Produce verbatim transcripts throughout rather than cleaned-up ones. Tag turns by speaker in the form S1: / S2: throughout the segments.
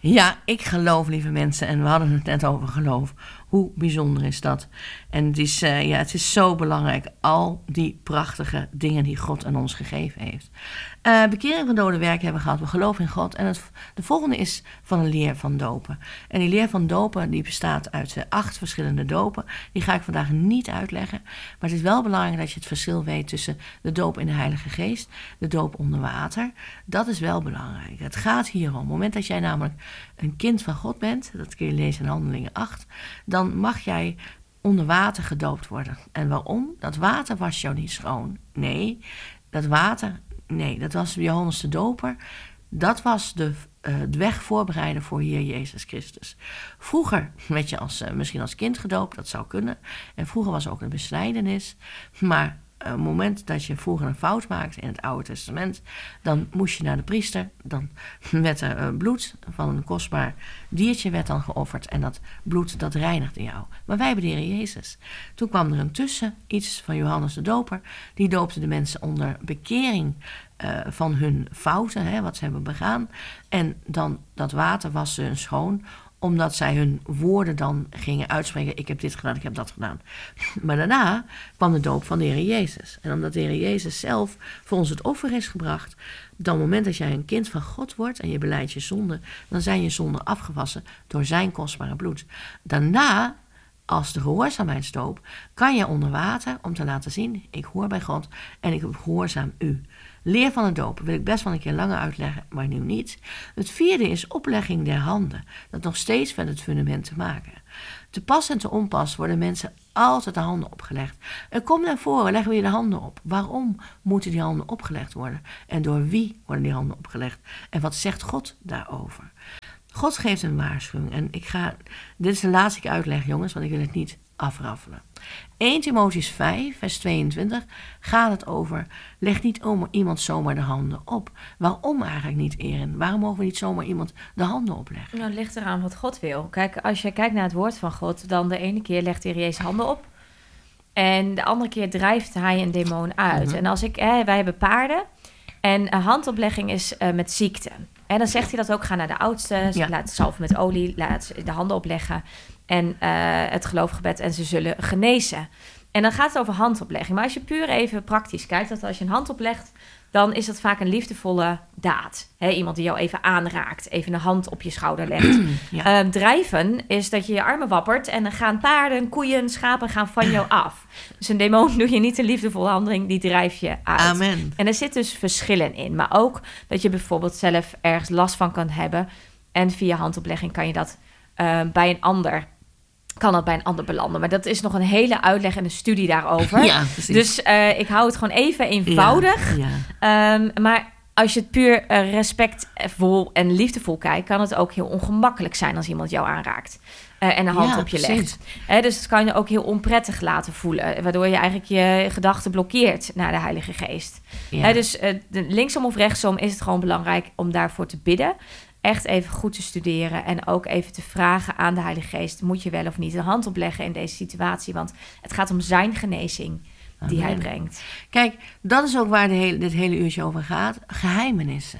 S1: Ja, ik geloof, lieve mensen. En we hadden het net over geloof. Hoe bijzonder is dat? En het is, uh, ja, het is zo belangrijk. Al die prachtige dingen die God aan ons gegeven heeft. Uh, bekering van dode werken hebben we gehad. We geloven in God. En het, de volgende is van een leer van dopen. En die leer van dopen die bestaat uit uh, acht verschillende dopen. Die ga ik vandaag niet uitleggen. Maar het is wel belangrijk dat je het verschil weet tussen de doop in de Heilige Geest. De doop onder water. Dat is wel belangrijk. Het gaat hier om. Op het moment dat jij namelijk een kind van God bent. Dat kun je lezen in Handelingen acht. Dan mag jij onder water gedoopt worden. En waarom? Dat water was jou niet schoon. Nee, dat water... Nee, dat was Johannes de Doper. Dat was de, uh, de weg voorbereiden voor Heer Jezus Christus. Vroeger werd je als, uh, misschien als kind gedoopt, dat zou kunnen. En vroeger was ook een besnijdenis. Maar op het moment dat je vroeger een fout maakte in het Oude Testament, dan moest je naar de priester. Dan werd er uh, bloed van een kostbaar diertje werd dan geofferd. En dat bloed, dat reinigde jou. Maar wij hebben de Heer Jezus. Toen kwam er een tussen, iets van Johannes de Doper. Die doopte de mensen onder bekering uh, van hun fouten, hè, wat ze hebben begaan. En dan dat water was ze hun schoon, omdat zij hun woorden dan gingen uitspreken. Ik heb dit gedaan, ik heb dat gedaan. Maar daarna kwam de doop van de Heer Jezus. En omdat de Heer Jezus zelf voor ons het offer is gebracht, dan op het moment dat jij een kind van God wordt en je belijdt je zonde, dan zijn je zonden afgewassen door zijn kostbare bloed. Daarna, als de gehoorzaamheidsdoop, kan je onder water om te laten zien, ik hoor bij God en ik gehoorzaam u. Leer van het dopen wil ik best wel een keer langer uitleggen, maar nu niet. Het vierde is oplegging der handen. Dat nog steeds met het fundament te maken. Te pas en te onpas worden mensen altijd de handen opgelegd. En kom naar voren, leggen we je de handen op. Waarom moeten die handen opgelegd worden? En door wie worden die handen opgelegd? En wat zegt God daarover? God geeft een waarschuwing. En ik ga, dit is de laatste keer uitleg, jongens, want ik wil het niet afraffelen. Eerste Timotheüs vijf, vers tweeëntwintig gaat het over, leg niet iemand zomaar de handen op. Waarom eigenlijk niet, Erin? Waarom mogen we niet zomaar iemand de handen opleggen?
S2: Nou, het ligt eraan wat God wil. Kijk, als je kijkt naar het woord van God, dan de ene keer legt de Heer Jezus handen op. En de andere keer drijft hij een demon uit. Mm-hmm. En als ik, hè, wij hebben paarden en een handoplegging is uh, met ziekte. En dan zegt hij dat ook, ga naar de oudste, ja. Laat zalven met olie, laat de handen opleggen en uh, het geloofgebed en ze zullen genezen. En dan gaat het over handoplegging. Maar als je puur even praktisch kijkt, dat als je een hand oplegt, dan is dat vaak een liefdevolle daad. He, iemand die jou even aanraakt, even een hand op je schouder legt. Ja. Uh, drijven is dat je je armen wappert en dan gaan paarden, koeien, schapen gaan van jou af. Dus een demon doe je niet een liefdevolle handeling, die drijf je uit.
S1: Amen.
S2: En er zitten dus verschillen in. Maar ook dat je bijvoorbeeld zelf ergens last van kan hebben. En via handoplegging kan je dat uh, bij een ander... kan dat bij een ander belanden. Maar dat is nog een hele uitleg en een studie daarover.
S1: Ja, precies.
S2: Dus uh, ik hou het gewoon even eenvoudig. Ja, ja. Um, maar als je het puur uh, respectvol en liefdevol kijkt, kan het ook heel ongemakkelijk zijn als iemand jou aanraakt. Uh, en een hand ja, op je legt. He, dus het kan je ook heel onprettig laten voelen. Waardoor je eigenlijk je gedachten blokkeert naar de Heilige Geest. Ja. He, dus uh, de, linksom of rechtsom is het gewoon belangrijk om daarvoor te bidden. Echt even goed te studeren en ook even te vragen aan de Heilige Geest, moet je wel of niet een hand opleggen in deze situatie? Want het gaat om zijn genezing die Amen. Hij brengt.
S1: Kijk, dat is ook waar de hele, dit hele uurtje over gaat. Geheimenissen.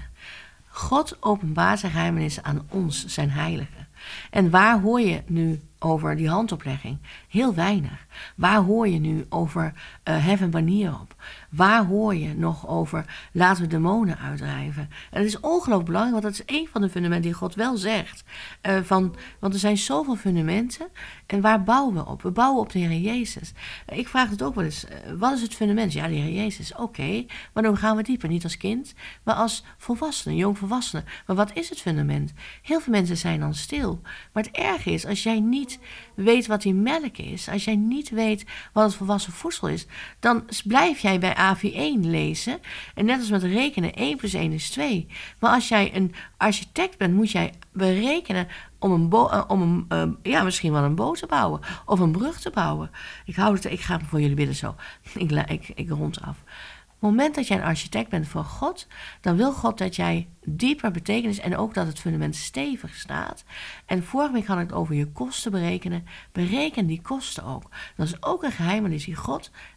S1: God openbaart zijn geheimenissen aan ons, zijn heiligen. En waar hoor je nu over die handoplegging? Heel weinig. Waar hoor je nu over uh, hef een banier op? Waar hoor je nog over laten we demonen uitdrijven? En het is ongelooflijk belangrijk, want dat is één van de fundamenten die God wel zegt. Uh, van, want er zijn zoveel fundamenten. En waar bouwen we op? We bouwen op de Heer Jezus. Uh, ik vraag het ook wel eens, uh, wat is het fundament? Ja, de Heer Jezus, oké. Okay, maar dan gaan we dieper. Niet als kind, maar als volwassene, jong volwassene. Maar wat is het fundament? Heel veel mensen zijn dan stil. Maar het erge is, als jij niet weet wat die melk is, als jij niet weet wat het volwassen voedsel is, dan blijf jij bij A V één lezen. En net als met rekenen, één plus één is twee. Maar als jij een architect bent, moet jij berekenen om een, bo- uh, om een uh, ja, misschien wel een boot te bouwen of een brug te bouwen. Ik, hou het, ik ga voor jullie bidden zo. Ik, ik, ik rond af. Op het moment dat jij een architect bent voor God, dan wil God dat jij dieper betekenis en ook dat het fundament stevig staat. En vorige week had ik het over je kosten berekenen. Bereken die kosten ook. Dat is ook een geheimenis die God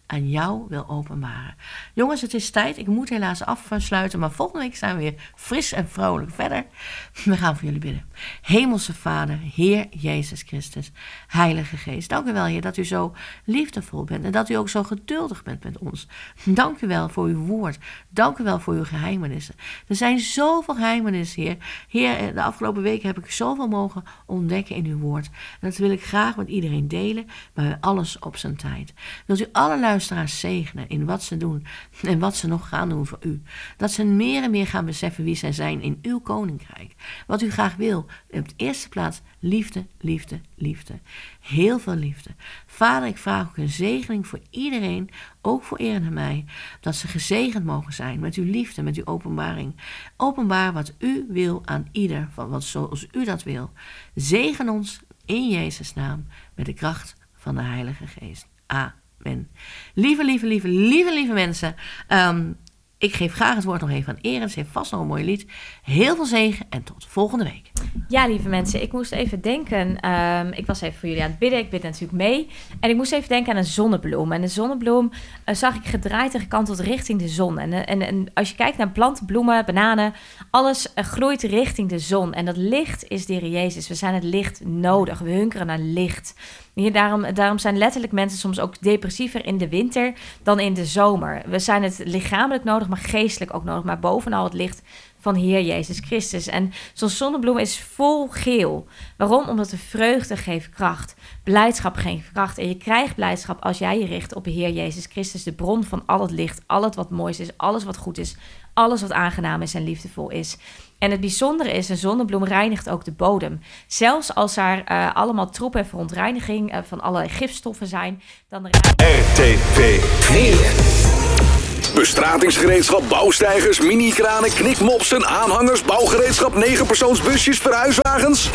S1: aan jou wil openbaren. Jongens, het is tijd. Ik moet helaas afsluiten, maar volgende week zijn we weer fris en vrolijk verder. We gaan voor jullie bidden. Hemelse Vader, Heer Jezus Christus, Heilige Geest. Dank u wel, Heer, dat u zo liefdevol bent en dat u ook zo geduldig bent met ons. Dank u wel voor uw woord. Dank u wel voor uw geheimenissen. Er zijn zoveel geheimenissen, Heer. Heer, de afgelopen weken heb ik zoveel mogen ontdekken in uw woord. En dat wil ik graag met iedereen delen, maar alles op zijn tijd. Wilt u alle luisteraars zegenen in wat ze doen en wat ze nog gaan doen voor u. Dat ze meer en meer gaan beseffen wie zij zijn in uw koninkrijk. Wat u graag wil. Op de eerste plaats liefde, liefde, liefde. Heel veel liefde. Vader, ik vraag ook een zegening voor iedereen, ook voor Erin en mij, dat ze gezegend mogen zijn met uw liefde, met uw openbaring. Openbaar wat u wil aan ieder, wat zoals u dat wil. Zegen ons in Jezus' naam met de kracht van de Heilige Geest. Amen. Lieve, lieve, lieve, lieve, lieve mensen. Um, ik geef graag het woord nog even aan Erin. Ze heeft vast nog een mooi lied. Heel veel zegen en tot volgende week.
S2: Ja, lieve mensen, ik moest even denken. Um, ik was even voor jullie aan het bidden. Ik bid natuurlijk mee. En ik moest even denken aan een zonnebloem. En een zonnebloem uh, zag ik gedraaid en gekanteld richting de zon. En, en, en als je kijkt naar planten, bloemen, bananen, alles uh, groeit richting de zon. En dat licht is de Heer Jezus. We zijn het licht nodig. We hunkeren naar licht. Hier, daarom, daarom zijn letterlijk mensen soms ook depressiever in de winter dan in de zomer. We zijn het lichamelijk nodig, maar geestelijk ook nodig. Maar bovenal het licht van Heer Jezus Christus. En zo'n zonnebloem is vol geel. Waarom? Omdat de vreugde geeft kracht. Blijdschap geeft kracht. En je krijgt blijdschap als jij je richt op de Heer Jezus Christus. De bron van al het licht, al het wat moois is, alles wat goed is, alles wat aangenaam is en liefdevol is. En het bijzondere is, een zonnebloem reinigt ook de bodem. Zelfs als er uh, allemaal troep en verontreiniging uh, van allerlei gifstoffen zijn, dan reinigt...
S3: R T V Weer. Bestratingsgereedschap, bouwsteigers, mini-kranen, knikmopsen, aanhangers, bouwgereedschap, negenpersoonsbusjes, verhuiswagens.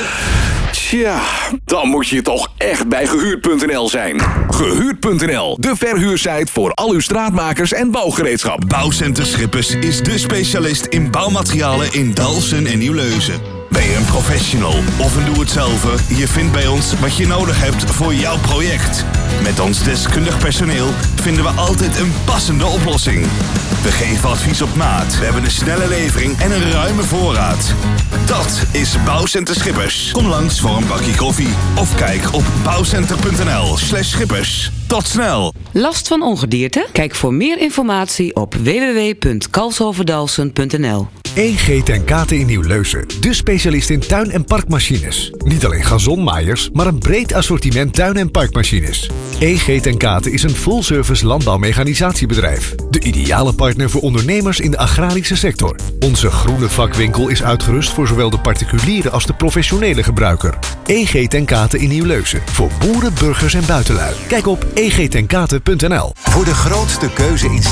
S3: Tja, dan moet je toch echt bij gehuurd punt n l zijn. Gehuurd punt n l, de verhuursite voor al uw straatmakers en bouwgereedschap.
S4: Bouwcenter Schippers is de specialist in bouwmaterialen in Dalfsen en Nieuw-Leuzen. Ben je een professional of een doe-het-zelver? Je vindt bij ons wat je nodig hebt voor jouw project. Met ons deskundig personeel vinden we altijd een passende oplossing. We geven advies op maat. We hebben een snelle levering en een ruime voorraad. Dat is Bouwcenter Schippers. Kom langs voor een bakje koffie of kijk op bouwcenter punt n l slash schippers. Tot snel!
S5: Last van ongedierte? Kijk voor meer informatie op w w w punt kalshoverdalsen punt n l.
S6: E G ten Kate in Nieuw-Leuzen, de specialist in tuin- en parkmachines. Niet alleen gazonmaaiers, maar een breed assortiment tuin- en parkmachines. E G ten Kate is een full-service landbouwmechanisatiebedrijf. De ideale partner voor ondernemers in de agrarische sector. Onze groene vakwinkel is uitgerust voor zowel de particuliere als de professionele gebruiker. E G ten Kate in Nieuw-Leuzen, voor boeren, burgers en buitenlui. Kijk op e g ten kate punt n l.
S7: Voor de grootste keuze in